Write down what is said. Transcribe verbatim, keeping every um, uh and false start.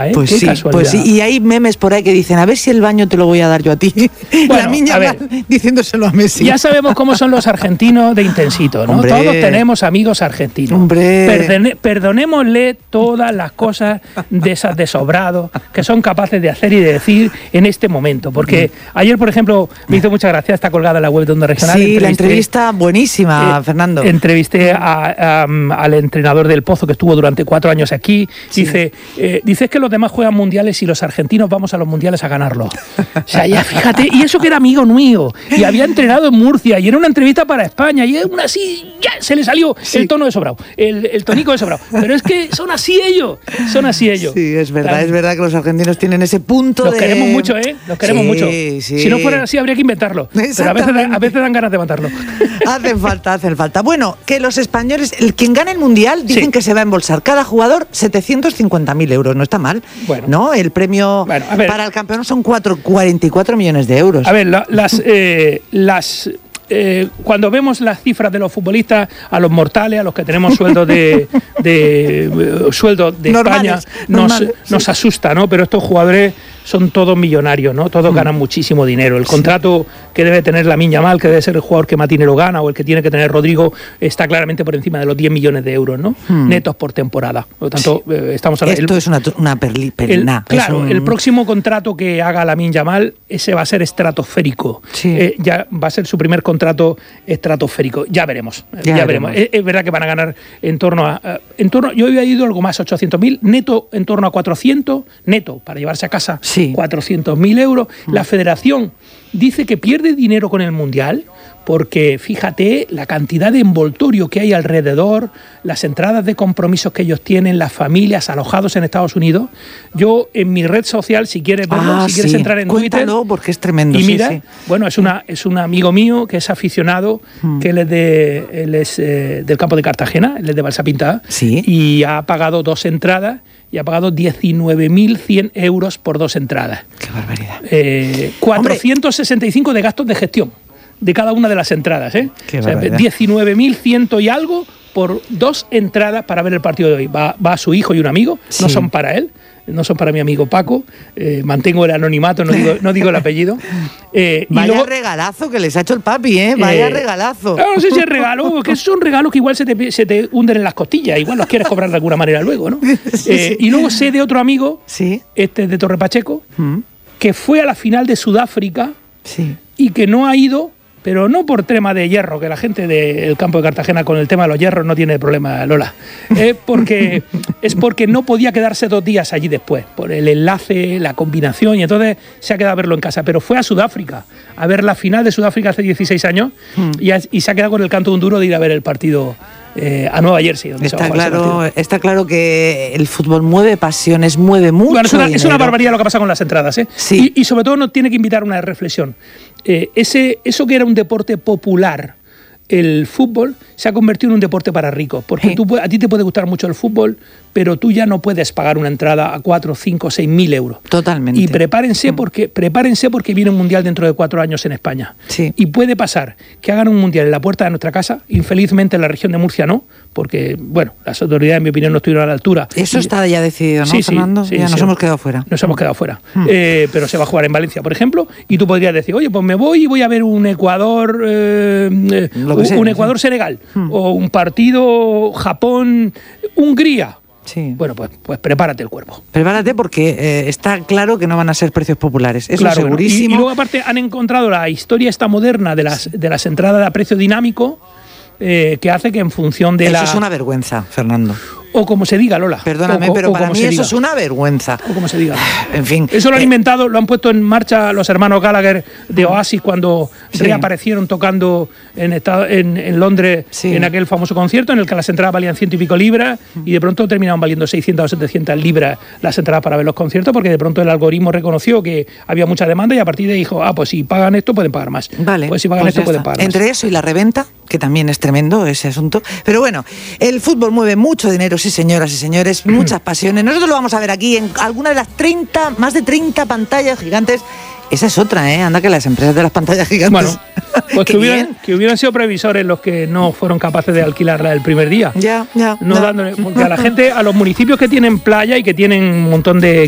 ¿eh? Pues Qué sí, casualidad. pues sí. Y hay memes por ahí que dicen, a ver si el baño te lo voy a dar yo a ti. Bueno, la niña a ver, diciéndoselo a Messi. Ya sabemos cómo son los argentinos de intensito, ¿no? Hombre. Todos tenemos amigos argentinos. Hombre. Perdone, perdonémosle todas las cosas de esas de sobrado que son capaces de hacer y de decir en este momento. Porque ayer, por ejemplo, me hizo mucha gracia, está colgada en la web de Onda Regional. Sí, la entrevista buenísima, eh, Fernando. Entrevisté a, a, al entrenador del Pozo, que estuvo durante cuatro años aquí. Sí. Dice, eh, dice que los demás juegan mundiales y los argentinos vamos a los mundiales a ganarlos. O sea, ya fíjate, y eso que era amigo mío, y había entrenado en Murcia, y era una entrevista para España, y aún así ya se le salió sí. el tono de sobrado, el, el tonico de sobrado. Pero es que son así ellos, son así ellos. Sí, es verdad, Tan, es verdad que los argentinos tienen ese punto los de... Los queremos mucho, ¿eh? Los queremos sí, mucho. Sí. Si no fueran así, habría que inventarlo. Pero a veces, a veces dan ganas de matarlo. Hacen falta, hacen falta. Bueno, que los españoles, el quien gane el Mundial, dicen sí. que se va a embolsar cada jugador setecientos cincuenta mil euros. No está mal. Bueno. ¿No? El premio bueno, ver, para el campeón son cuarenta y cuatro millones de euros. A ver, la, las... Eh, las Eh, cuando vemos las cifras de los futbolistas, a los mortales, a los que tenemos sueldos de, de, de sueldo de normales, España, nos, normales, nos sí. asusta, ¿no? Pero estos jugadores son todos millonarios, ¿no? Todos mm. ganan muchísimo dinero. El contrato sí. que debe tener Lamine Yamal, que debe ser el jugador que más dinero gana, o el que tiene que tener Rodrigo, está claramente por encima de los diez millones de euros, ¿no? Mm. Netos por temporada. Por lo tanto, sí. eh, estamos hablando... Esto el, es una, una perli, perlina. El, claro, un... el próximo contrato que haga Lamine Yamal, ese va a ser estratosférico. Sí. Eh, ya va a ser su primer contrato estratosférico. Ya veremos. Ya, ya veremos. Es, es verdad que van a ganar en torno a... Uh, en torno, yo había ido algo más, ochocientos mil, neto en torno a cuatrocientos, neto, para llevarse a casa, sí. cuatrocientos mil euros. Mm. La federación dice que pierde dinero con el Mundial, porque fíjate la cantidad de envoltorio que hay alrededor, las entradas de compromisos que ellos tienen, las familias alojados en Estados Unidos. Yo en mi red social, si quieres verlo, ah, si quieres sí. entrar en Cuéntalo, Twitter, porque es tremendo. Y mira, sí, sí. bueno, es una es un amigo mío que es aficionado, hmm. que él es de él es eh, del campo de Cartagena, él es de Balsa Pintada, sí. y ha pagado dos entradas. Y ha pagado diecinueve mil cien euros por dos entradas. ¡Qué barbaridad! Eh, cuatrocientos sesenta y cinco de gastos de gestión de cada una de las entradas. ¿eh? ¡Qué o sea, diecinueve mil cien y algo por dos entradas para ver el partido de hoy. Va, va a su hijo y un amigo, sí. no son para él, no son para mi amigo Paco. Eh, mantengo el anonimato, no digo, no digo el apellido. Eh, Vaya y luego, regalazo que les ha hecho el papi, ¿eh? Vaya eh, regalazo. No, no sé si es regalo, que son regalos que igual se te, se te hunden en las costillas, igual los quieres cobrar de alguna manera luego, ¿no? Sí, eh, sí. Y luego sé de otro amigo, sí. este de Torre Pacheco, ¿Mm? que fue a la final de Sudáfrica sí. y que no ha ido, pero no por tema de hierro, que la gente del campo de Cartagena con el tema de los hierros no tiene problema, Lola. Es porque, es porque no podía quedarse dos días allí después, por el enlace, la combinación, y entonces se ha quedado a verlo en casa. Pero fue a Sudáfrica, a ver la final de Sudáfrica hace dieciséis años, hmm. y, a, y se ha quedado con el canto de un duro de ir a ver el partido eh, a Nueva Jersey. Donde está, se va claro, está claro que el fútbol mueve pasiones, mueve mucho bueno, es una, dinero. Es una barbaridad lo que pasa con las entradas, ¿eh? Sí. Y, y sobre todo nos tiene que invitar a una reflexión. Eh, ese, eso que era un deporte popular, el fútbol, se ha convertido en un deporte para ricos, porque sí. tú, a ti te puede gustar mucho el fútbol, pero tú ya no puedes pagar una entrada a cuatro, cinco, seis mil euros. Totalmente. Y prepárense porque, prepárense porque viene un mundial dentro de cuatro años en España. Sí. Y puede pasar que hagan un mundial en la puerta de nuestra casa, infelizmente en la región de Murcia no, porque, bueno, las autoridades, en mi opinión, no estuvieron a la altura. Eso y, está ya decidido, ¿no, sí, Fernando? Sí, ya sí, nos sí. hemos quedado fuera. Nos hemos quedado fuera. Hmm. Eh, pero se va a jugar en Valencia, por ejemplo, y tú podrías decir, oye, pues me voy y voy a ver un Ecuador, eh, un, sea, un Ecuador-Senegal, hmm. o un partido Japón-Hungría. Sí. Bueno, pues, pues prepárate el cuerpo. Prepárate porque eh, está claro que no van a ser precios populares. Eso claro, segurísimo. Y, y luego aparte han encontrado la historia esta moderna de las, de las entradas a precio dinámico, eh, que hace que en función de eso la... Eso es una vergüenza, Fernando. O como se diga, Lola. Perdóname, o, pero o para mí eso diga. es una vergüenza. O como se diga. En fin. Eso lo han eh, inventado, lo han puesto en marcha los hermanos Gallagher de Oasis cuando sí. reaparecieron tocando en, en, en Londres sí. en aquel famoso concierto en el que las entradas valían ciento y pico libras y de pronto terminaron valiendo seiscientas o setecientas libras las entradas para ver los conciertos porque de pronto el algoritmo reconoció que había mucha demanda y a partir de ahí dijo, ah, pues si pagan esto pueden pagar más. Vale. Pues si pagan pues esto pueden pagar más. Entre eso y la reventa, que también es tremendo ese asunto. Pero bueno, el fútbol mueve mucho dinero, sí señoras y señores, muchas pasiones. Nosotros lo vamos a ver aquí en alguna de las treinta, más de treinta pantallas gigantes. Esa es otra, ¿eh? Anda que las empresas de las pantallas gigantes... Bueno, pues que hubieran, que hubieran sido previsores los que no fueron capaces de alquilarla el primer día. Ya, ya. No ya. dándole, porque a la gente, a los municipios que tienen playa y que tienen un montón de